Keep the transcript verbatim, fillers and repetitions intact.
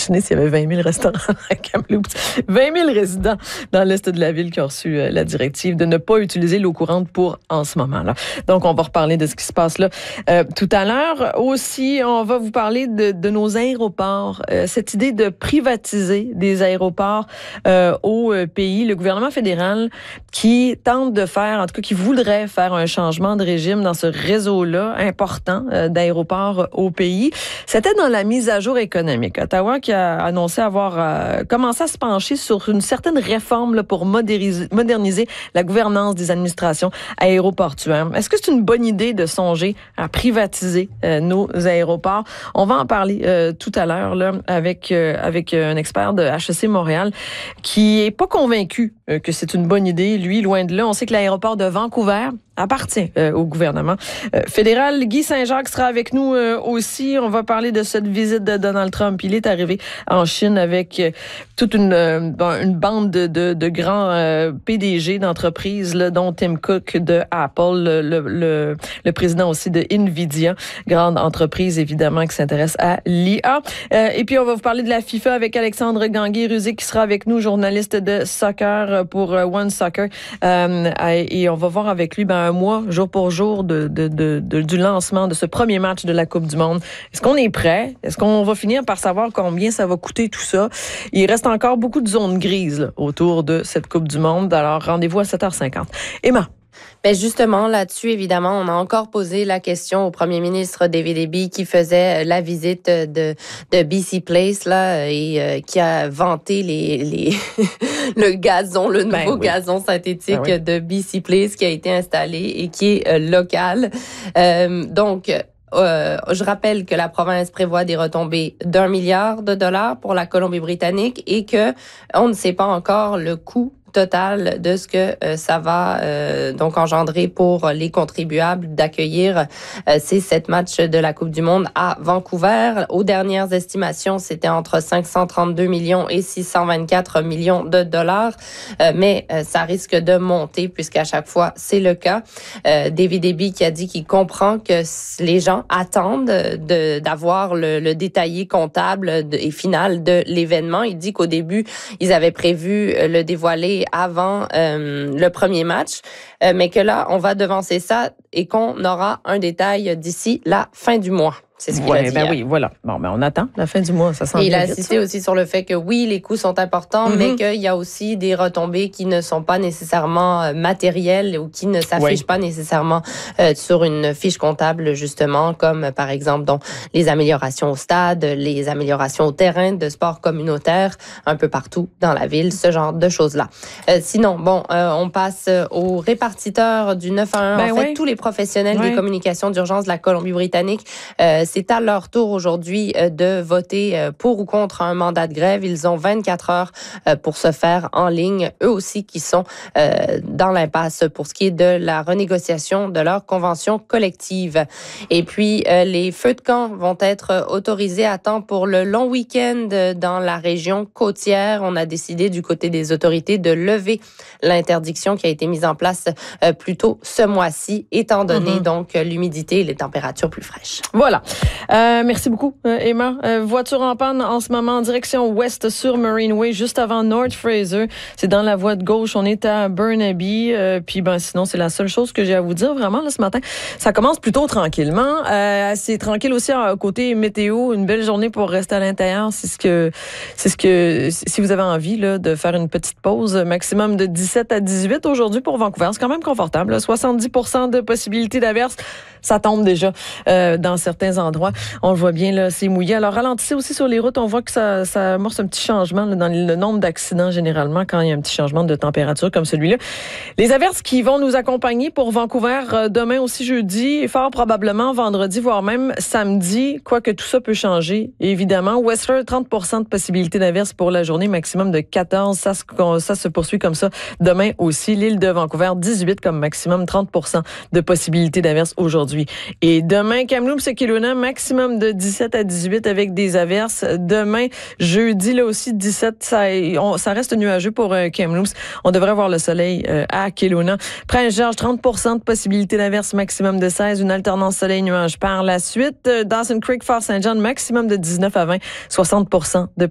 Imaginez s'il y avait vingt mille restaurants à Kamloops. vingt mille résidents dans l'est de la ville qui ont reçu euh, la directive de ne pas utiliser l'eau courante pour en ce moment-là. Donc, on va reparler de ce qui se passe là euh, tout à l'heure. Aussi, on va vous parler de, de nos aéroports. Euh, cette idée de privatiser des aéroports euh, au euh, pays. Le gouvernement fédéral qui tente de faire, en tout cas qui voudrait faire un changement de régime dans ce réseau-là important euh, d'aéroports au pays. C'était dans la mise à jour économique. Ottawa qui a annoncé avoir euh, commencé à se pencher sur une certaine réforme là, pour moderniser, moderniser la gouvernance des administrations aéroportuaires. Est-ce que c'est une bonne idée de songer à privatiser euh, nos aéroports? On va en parler euh, tout à l'heure là, avec, euh, avec un expert de H E C Montréal qui est pas convaincu euh, que c'est une bonne idée. Lui, loin de là, on sait que l'aéroport de Vancouver appartient euh, au gouvernement euh, fédéral. Guy Saint-Jacques sera avec nous euh, aussi. On va parler de cette visite de Donald Trump. Il est arrivé en Chine avec euh, toute une, euh, une bande de, de, de grands euh, P D G d'entreprises, là, dont Tim Cook de Apple, le, le, le, le président aussi de Nvidia, grande entreprise évidemment qui s'intéresse à l'I A. Euh, et puis on va vous parler de la FIFA avec Alexandre Ganguay-Ruzic qui sera avec nous, journaliste de soccer pour euh, One Soccer. Euh, et on va voir avec lui ben, un mois, jour pour jour, de, de, de, de, du lancement de ce premier match de la Coupe du Monde. Est-ce qu'on est prêt? Est-ce qu'on va finir par savoir combien ça va coûter tout ça? Il reste encore beaucoup de zones grises là, autour de cette Coupe du Monde. Alors, rendez-vous à sept heures cinquante. Emma? Ben justement, là-dessus, évidemment, on a encore posé la question au premier ministre David Eby qui faisait la visite de, de B C Place là, et euh, qui a vanté les, les le gazon, le nouveau ben oui. gazon synthétique ben oui. de B C Place qui a été installé et qui est euh, local. Euh, donc, Euh, je rappelle que la province prévoit des retombées d'un milliard de dollars pour la Colombie-Britannique et que on ne sait pas encore le coût total de ce que euh, ça va euh, donc engendrer pour les contribuables d'accueillir euh, ces sept matchs de la Coupe du Monde à Vancouver. Aux dernières estimations, c'était entre cinq cent trente-deux millions et six cent vingt-quatre millions de dollars, euh, mais euh, ça risque de monter puisqu'à chaque fois, c'est le cas. Euh, David Eby qui a dit qu'il comprend que les gens attendent de, d'avoir le, le détaillé comptable de, et final de l'événement. Il dit qu'au début, ils avaient prévu le dévoiler avant euh, le premier match, euh, mais que là, on va devancer ça et qu'on aura un détail d'ici la fin du mois. C'est ce qu'il ouais, a dit. Ben oui, voilà. Bon, ben on attend la fin du mois, ça sent Et il a vite, insisté ça. aussi sur le fait que oui, les coûts sont importants, mm-hmm. mais qu'il y a aussi des retombées qui ne sont pas nécessairement matérielles ou qui ne s'affichent oui. pas nécessairement euh, sur une fiche comptable, justement, comme par exemple donc, les améliorations au stade, les améliorations au terrain de sport communautaire, un peu partout dans la ville, ce genre de choses-là. Euh, sinon, bon, euh, on passe aux répartiteurs du neuf un un. Ben en fait, oui. tous les professionnels oui. des communications d'urgence de la Colombie-Britannique, euh, c'est à leur tour aujourd'hui de voter pour ou contre un mandat de grève. Ils ont vingt-quatre heures pour se faire en ligne. Eux aussi qui sont dans l'impasse pour ce qui est de la renégociation de leur convention collective. Et puis, les feux de camp vont être autorisés à temps pour le long week-end dans la région côtière. On a décidé du côté des autorités de lever l'interdiction qui a été mise en place plus tôt ce mois-ci, étant donné mm-hmm. donc l'humidité et les températures plus fraîches. Voilà. Euh, merci beaucoup, euh, Emma. Euh, voiture en panne en ce moment en direction ouest sur Marine Way, juste avant North Fraser. C'est dans la voie de gauche. On est à Burnaby. Euh, puis, ben, sinon, c'est la seule chose que j'ai à vous dire vraiment là ce matin. Ça commence plutôt tranquillement. Euh, c'est tranquille aussi à côté météo. Une belle journée pour rester à l'intérieur. C'est ce que, c'est ce que, si vous avez envie là de faire une petite pause, maximum de dix-sept à dix-huit aujourd'hui pour Vancouver. C'est quand même confortable. Là. soixante-dix pour cent de possibilité d'averse. Ça tombe déjà euh, dans certains endroits. On le voit bien, là, c'est mouillé. Alors, ralentissez aussi sur les routes. On voit que ça, ça amorce un petit changement là, dans le nombre d'accidents, généralement, quand il y a un petit changement de température comme celui-là. Les averses qui vont nous accompagner pour Vancouver euh, demain aussi jeudi, et fort probablement vendredi, voire même samedi, quoique tout ça peut changer, évidemment. Whistler, trente pour cent de possibilité d'averse pour la journée, maximum de quatorze. Ça se, ça se poursuit comme ça demain aussi. L'île de Vancouver, dix-huit comme maximum, trente pour cent de possibilité d'averse aujourd'hui. Et demain, Kamloops et Kelowna, maximum de dix-sept à dix-huit avec des averses. Demain, jeudi, là aussi, dix-sept, ça, on, ça reste nuageux pour euh, Kamloops. On devrait avoir le soleil euh, à Kelowna. Prince-Georges, trente pour cent de possibilité d'averse, maximum de seize. Une alternance soleil-nuage par la suite. Dawson Creek, Fort Saint-John, maximum de dix-neuf à vingt. soixante pour cent de